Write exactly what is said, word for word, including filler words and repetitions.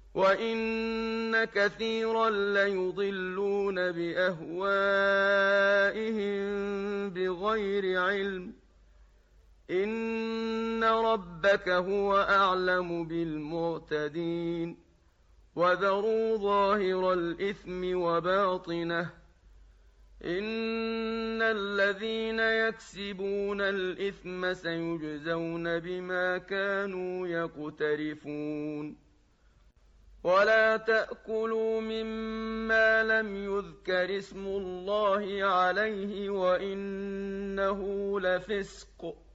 وَإِنَّ كَثِيرًا لَّيُضِلُّونَ بِأَهْوَائِهِم بِغَيْرِ عِلْمٍ ۗ إِنَّ رَبَّكَ هُوَ أَعْلَمُ بِالْمُعْتَدِينَ وَذَرُوا ظَاهِرَ الْإِثْمِ وَبَاطِنَهُ ۚ إِنَّ الَّذِينَ يَكْسِبُونَ الْإِثْمَ سَيُجْزَوْنَ بِمَا كَانُوا يَقْتَرِفُونَ وَلَا تَأْكُلُوا مِمَّا لَمْ يُذْكَرِ اسْمُ اللَّهِ عَلَيْهِ وَإِنَّهُ لَفِسْقٌ ۗ